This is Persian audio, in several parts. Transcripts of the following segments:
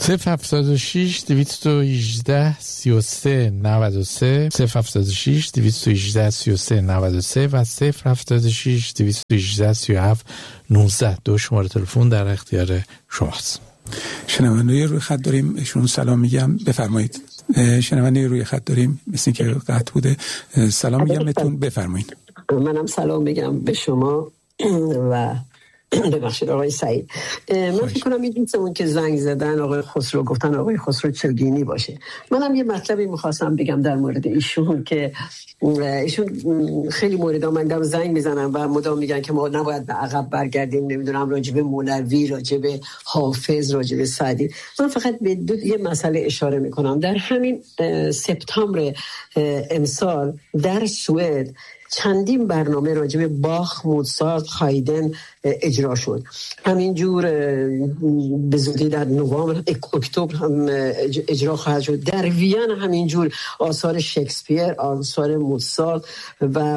076 218 33 93 076 218 33 93 و 076 218 37 19 دو شماره تلفن در اختیار شماست. شنونده روی خط داریم، ایشون سلام میگم، بفرمایید. شنونده روی خط داریم، مثل که قطع بوده. سلام میگم بهتون، بفرمایید. منم سلام میگم به شما و ببخشید آقای سعید. من فکر کنم این دوستمون که زنگ زدن آقای خسرو گفتن آقای خسرو چلگینی باشه. منم یه مطلبی میخواستم بگم در مورد ایشون که ایشون خیلی مورد من دارم زنگ میزنن و مدام میگن که ما نباید به عقب برگردیم، نمیدونم راجب مولوی، راجب حافظ، راجب سعدی. من فقط به یه مسئله اشاره میکنم. در همین سپتامبر امسال در سوئد چندین برنامه راجب باخ، موزارت، هایدن اجرا شد. همینجور به زودی در نوامبر، اکتبر هم اجرا خواهد شد. در وین همینجور آثار شکسپیر، آثار موزارت و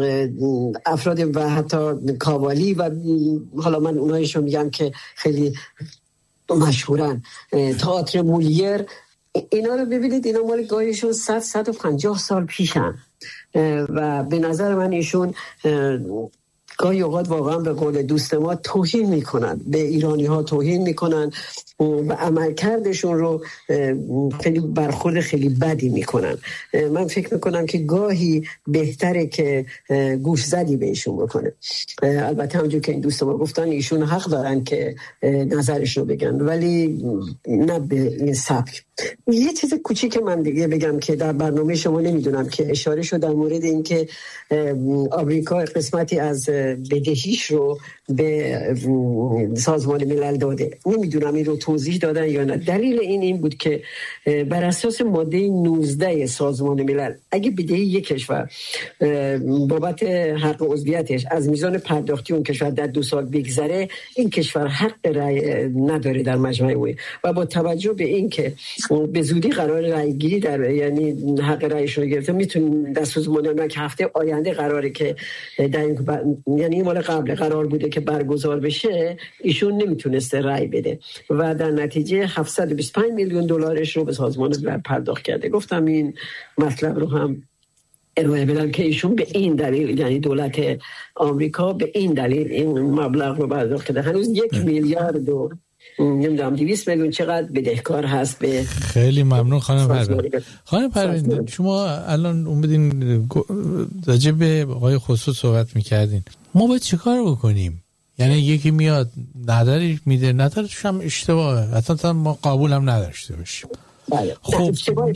افراد و حتی کاوالی و حالا من اونایشو میگم که خیلی مشهورن، تئاتر مولیر. اینا رو ببینید، اینا مال گاهیشون 100-150 سال پیشن و به نظر من ایشون گاهی اوقات واقعا به قول دوست ما توهین میکنن، به ایرانی ها توهین میکنن و عملکردشون رو خیلی برخورد خیلی بدی میکنن. من فکر میکنم که گاهی بهتره که گوش زدی بهشون بکنه. البته همونجور که این دوست ما گفتن ایشون حق دارن که نظرش رو بگن، ولی نه به این سبک. یه چیز کوچیک من دیگه بگم که در برنامه شما نمیدونم که اشاره شد در مورد این که آمریکا قسمتی از بدهیش رو به سازمان ملل داده. نمیدونم این رو توضیح دادن یا نه. دلیل این بود که بر اساس ماده 19 سازمان ملل اگه بدهی یک کشور بابت حق عضویتش از میزان پرداختی اون کشور در 2 سال بگذره، این کشور حق رأی نداره در مجمع عمومی و با توجه به این که به زودی قرار رأی گیری در یعنی حق رأیش رو گرفته، میتونه دستور که هفته آینده قراره که در یعنی مال قبل قرار بوده که برگزار بشه، ایشون نمیتونسته رأی بده و در نتیجه 725 میلیون دلارش رو به سازمان ملل پرداخت کرده. گفتم این مطلب رو هم ارائه بدم که ایشون به این دلیل، یعنی دولت آمریکا به این دلیل این مبلغ رو پرداخت کرده. هنوز 1 میلیارد و نمیدونم 200 میلیون چقدر بدهکار هست به. خیلی ممنون خانم پروین. خانم پروین شما الان اومدین راجع به آقای خسرو صحبت میکردین، ما باید چه کار بکنیم؟ یعنی یکی میاد نظری میده، نظرش هم اشتباهه، اصلا ما قبول هم نداشته باشیم. بله خب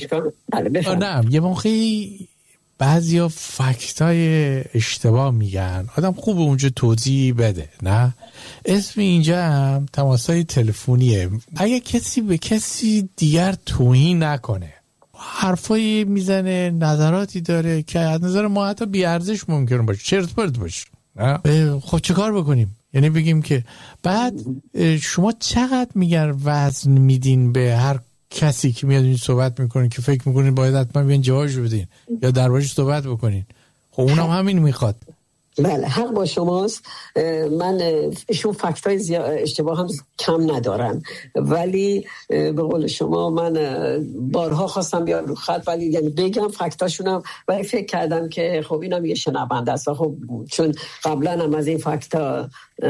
بله نه یه موقعی بعضیا فکتای اشتباه میگن، آدم خوب اونجا توضیح بده. نه اسم اینجا هم تماسای تلفنیه. اگه کسی به کسی دیگر توهین نکنه، حرفایی میزنه، نظراتی داره که از نظر ما حتی بی‌ارزش ممکنه باشه، چرت پرت باشه، خب چه کار بکنیم؟ یعنی بگیم که بعد شما چقدر میگن وزن میدین به هر کسی که میاد این صحبت میکنه که فکر میکنین باید حتما بیان جوابش بدین یا دربارش صحبت بکنین؟ خب اونم همین میخواد. بله حق با شماست. من ایشون فکتای اشتباه هم کم ندارن، ولی به قول شما من بارها خواستم بیام رو خط ولی یعنی بگم فکتاشونم، ولی فکر کردم که خب اینم یه شنونده است و خب چون قبلا هم از این فکتا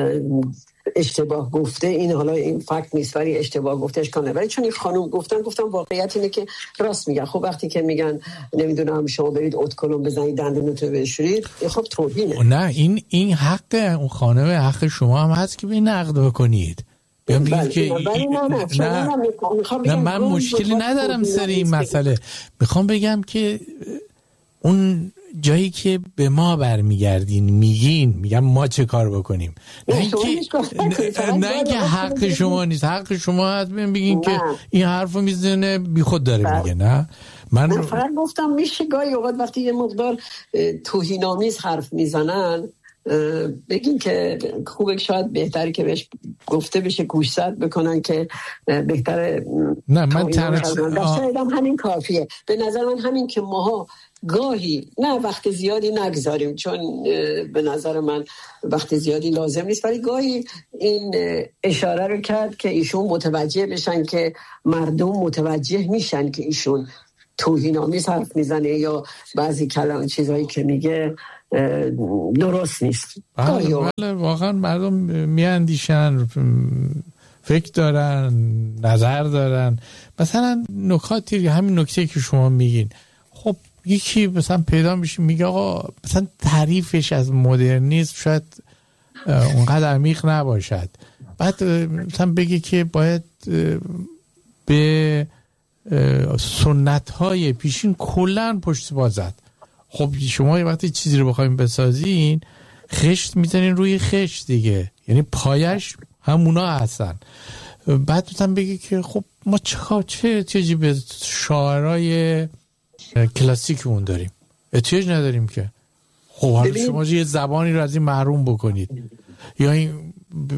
اشتباه گفته، این حالا این فکت نیست ولی اشتباه گفتهش کنه، ولی چون این خانم گفتم واقعیت اینه که راست میگن. خب وقتی که میگن نمیدونم شما برید اتکلون بزنید دندونتو بشورید، خب توهینه. نه این حق اون خانم، حق شما هم هست که به نقد بکنید. بله که نه من مشکلی ندارم سر این مسئله. میخوام بگم که اون جایی که به ما برمیگردین میگم ما چه کار بکنیم، نه اینکه حق شما نیست، حق شما هست بگین که این حرفو میزنه بی خود داره میگه. نه من فقط گفتم میشه گاهی اوقات وقتی یه مقدار توهین‌آمیز حرف میزنن بگین که خوبه، شاید بهتری که بهش گفته بشه گوشزد بکنن که بهتره. نه من شاید همین کافیه به نظر من، همین که ماها گاهی نه وقت زیادی نگذاریم، چون به نظر من وقت زیادی لازم نیست، ولی گاهی این اشاره رو کرد که ایشون متوجه بشن، که مردم متوجه میشن که ایشون توهین‌آمیز حرف میزنه یا بعضی کلام چیزایی که میگه درست نیست. بله واقعا مردم میاندیشن، فکر دارن، نظر دارن. مثلا نکاتی، همین نکته که شما میگین، خب یکی مثلا پیدا میشه میگه آقا مثلا تعریفش از مدرنیسم شاید اونقدر عمیق نباشد، بعد مثلا بگه که باید به سنت های پیشین کلن پشت پا زد. خب شما وقتی چیزی رو بخوایم بسازین، خشت میزنین روی خشت دیگه، یعنی پایش همونا هستن. بعد مثلا بگه که خب ما چه چیزی به شاعرای کلاسیکمون داریم، احتیاج نداریم که. خب حالا شما یه زبانی رو از این محروم بکنید، یا این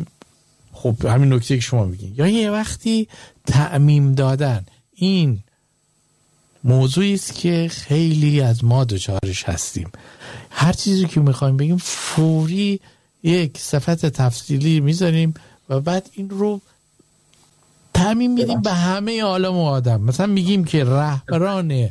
خب همین نکته که شما میگین، یا یه وقتی تعمیم دادن. این موضوعی است که خیلی از ما دچارش هستیم. هر چیزی که میخوایم بگیم فوری یک صفت تفصیلی میذاریم و بعد این رو تعمیم میدیم به همه عالم و آدم. مثلا میگیم که رهبران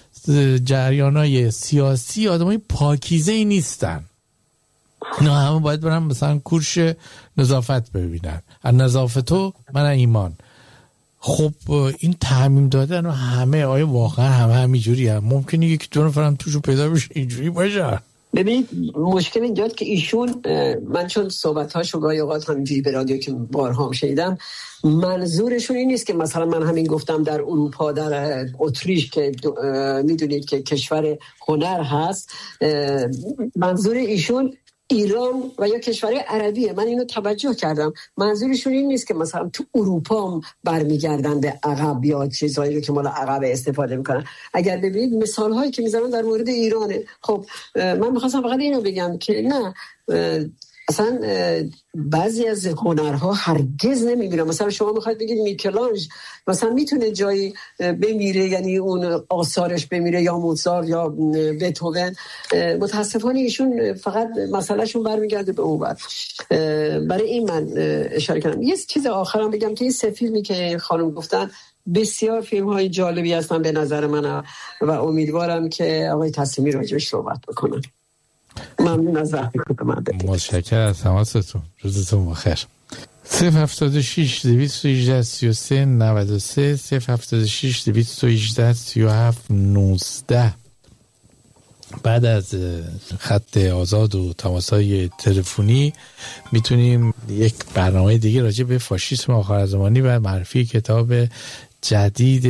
جریانای سیاسی آدمای پاکیزه‌ای نیستن، اینا همه باید برن مثلا کورس نظافت ببینن، از نظافتو من ایمان. خب این تعمیم دادن و همه آیا واقعا همینجوری هم ممکنه یکی دو نفرم توشو پیدا بشه اینجوری باشه؟ ببینید مشکل اینجاست که ایشون، من چون صحبت‌هاشو گاهی اوقات همینجوری به رادیو که بارها هم شنیدم، منظورشون این نیست که مثلا من همین گفتم در اروپا، در اتریش که میدونید که کشور هنر هست، منظور ایشون ایران و یا کشورهای عربیه. من اینو توجه کردم، منظورشون این نیست که مثلا تو اروپا هم برمیگردن به عقب یا چیزایی رو که مال عقب استفاده میکنن. اگر ببینید مثال هایی که میزنن در مورد ایرانه. خب من میخواستم فقط اینو بگم که نه، اصلا بعضی از هنرها هرگز نمیمیرن. مثلا شما میخواید بگید میکلانج مثلا میتونه جایی بمیره، یعنی اون آثارش بمیره، یا موزارت یا بتهوون. متاسفانه ایشون فقط مسئلهشون برمیگرده به اون بر. برای این من اشاره کردم. یه چیز آخرم بگم که این سه فیلمی که خانم گفتن بسیار فیلم های جالبی هستن به نظر من و امیدوارم که آقای تسلیمی راجعش صحبت بکنن. ممنون از وقتی که من دادید. متشکرم از تماستون. روزتون بخیر. 076 218 33 93 076 218 37 19. بعد از خط آزاد و تماس‌های تلفنی میتونیم یک برنامه دیگه راجع به فاشیسم آخرزمانی و معرفی کتاب جدید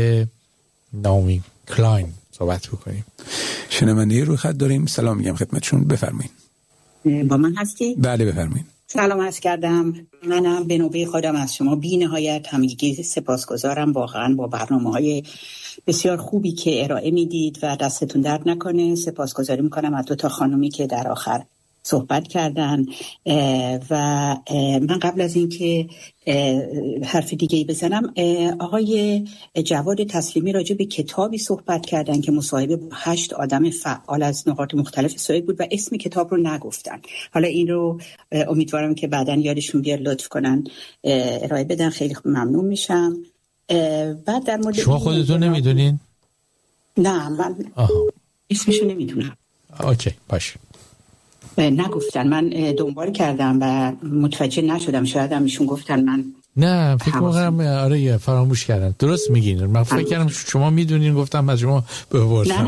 نامی کلاین صحبت بکنیم. شنونده روی خط داریم. سلام میگم خدمتشون، بفرمایید. با من هستی؟ بله بفرمایید. سلام عرض کردم. منم به نوبه خودم از شما بی نهایت همگی سپاسگزارم، واقعا با برنامه‌های بسیار خوبی که ارائه میدید و دستتون درد نکنه. سپاسگزاری میکنم از دو تا خانومی که در آخر صحبت کردن و من قبل از اینکه حرف دیگه‌ای بزنم، آقای جواد تسلیمی راجع به کتابی صحبت کردن که مصاحبه با 8 آدم فعال از نقاط مختلف سوئد بود و اسم کتاب رو نگفتن. حالا این رو امیدوارم که بعداً یادشون بیاد لطف کنن ارائه بدن، خیلی ممنون میشم. بعد در مورد شما خودتون نمیدونین؟ نه من اسمشو نمیدونم. اوکی باشه. نگفتن، من دنبال کردم و متوجه نشدم، شاید هم ایشون گفتن من نه فکر می‌کنم آره فراموش کردن. درست میگین، من فکر کردم شما میدونین، گفتم از شما بپرسم.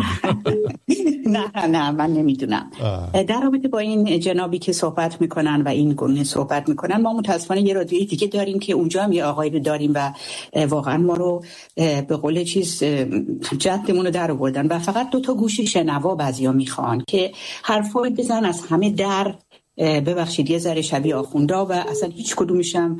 نه من نمیدونم. در رابطه با این جنابی که صحبت میکنن و این گونه صحبت میکنن، ما متاسفانه یه رادیوی دیگه داریم که اونجا هم یه آقایی رو داریم و واقعا ما رو به قول چیز جدمون رو در آوردن و فقط 2 تا گوش شنوا بعضیا میخوان که حرفایی بزن از همه در، ببخشید یه ذره شبیه آخوندا و اصلا هیچ کدومشم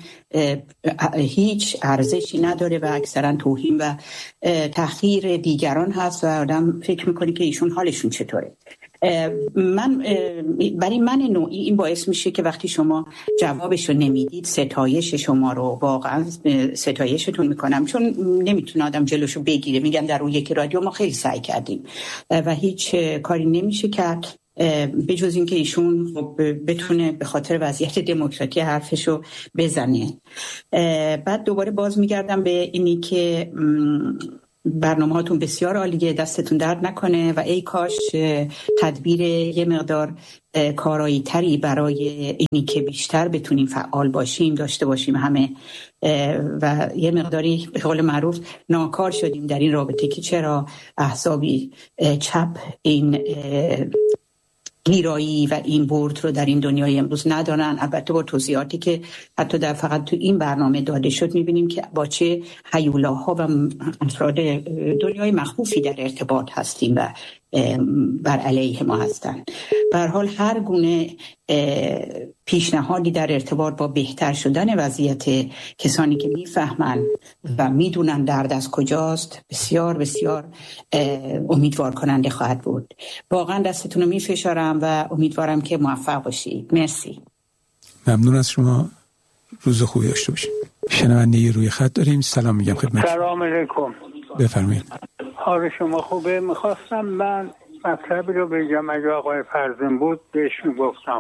هیچ ارزشی نداره و اکثرا توهین و تحقیر دیگران هست و آدم فکر میکنه که ایشون حالشون چطوره. برای من نوعی این باعث میشه که وقتی شما جوابشو نمیدید ستایش شما رو واقعا ستایشتون میکنم، چون نمیتونه آدم جلوشو بگیره. میگم در اون یکی رادیو ما خیلی سعی کردیم و هیچ کاری نمیشه کرد به جز این که ایشون بتونه به خاطر وضعیت دموکراتی حرفشو بزنه. بعد دوباره باز میگردم به اینی که برنامه هاتون بسیار عالیه، دستتون درد نکنه و ای کاش تدبیر یه مقدار کارایی تری برای اینی که بیشتر بتونیم فعال باشیم داشته باشیم همه، و یه مقداری به قول معروف ناکار شدیم در این رابطه که چرا احزابی چپ این گیرایی و این برد رو در این دنیای امروز ندارن. البته با توضیحاتی که حتی در فقط تو این برنامه داده شد میبینیم که با چه هیولاها و افراد دنیای مخوفی در ارتباط هستیم و بر علیه ما هستن. به هر حال هر گونه پیشنهادی در ارتباط با بهتر شدن وضعیت کسانی که میفهمن و میدونن درد از کجاست بسیار بسیار امیدوار کننده خواهد بود. واقعا دستتون رو میفشارم و امیدوارم که موفق باشید. مرسی. ممنون از شما. روز خوبی داشته باشید. شنونده روی خط داریم. سلام میگم خدمت. سلام علیکم. بفرمایید. حال شما خوبه؟ میخواستم من مطلبی رو بگم، اگه آقای فرزند بود بهش میگفتم.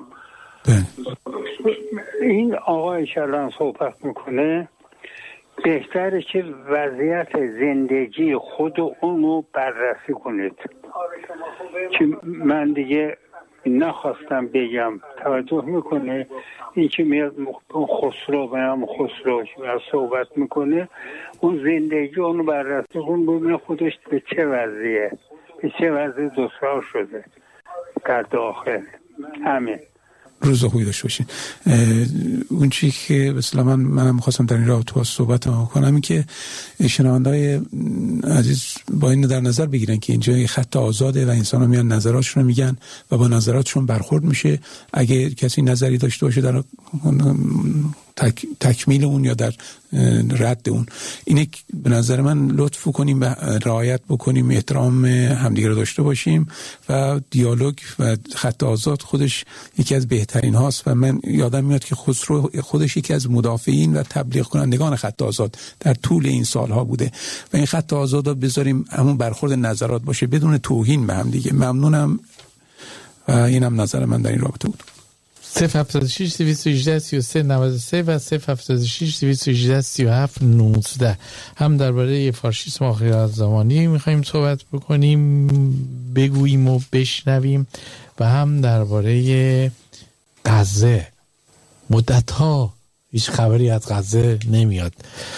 این آقای که الان صحبت میکنه بهتره که وضعیت زندگی خود اونو بررسی کنید. که من دیگه نخواستم بگم، توجه میکنه این که میاد خسرو میاد صحبت میکنه، اون زندگی اونو بررسی کن ببینه خودش به چه وضعیه، به چه وضع دچار شده در داخل. همین. روز خوبی داشته باشین. اون چیزی که مثلا منم می‌خواستم در این رابطه صحبت کنم این که شنونده‌های عزیز با این در نظر بگیرن که اینجا خط آزاده و انسان‌ها میان نظراتشون رو میگن و با نظراتشون برخورد میشه. اگه کسی نظری داشته باشه در تکمیل اون یا در رد اون، اینه به نظر من لطف کنیم و رعایت بکنیم، احترام همدیگه رو داشته باشیم و دیالوگ و خط آزاد خودش یکی از بهترین هاست. و من یادم میاد که خسرو خودش یکی از مدافعین و تبلیغ کنندگان خط آزاد در طول این سالها بوده و این خط آزاد رو بذاریم همون برخورد نظرات باشه بدون توهین به هم دیگه. ممنونم و اینم نظر من در این رابطه بود. 076 218 33 و 076 218 37 19 هم درباره فاشیسم آخر زمانی میخوایم صحبت بکنیم، بگوییم و بشنویم، و هم درباره غزه. مدت‌ها هیچ خبری از غزه نمیاد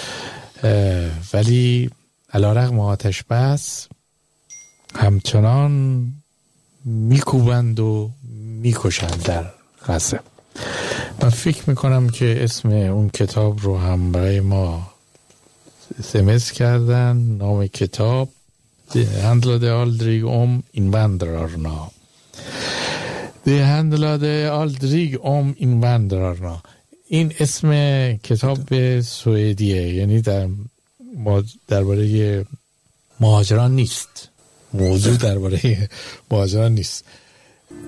ولی علیرغم آتش بس همچنان میکوبند و میکشند در غزه. من فکر میکنم که اسم اون کتاب رو هم برای ما SMS کردن. نام کتاب Det handlade aldrig om invandrarna. Det handlade aldrig om invandrarna. این اسم کتاب سوئدیه، یعنی درباره مهاجران نیست. موضوع درباره مهاجران نیست.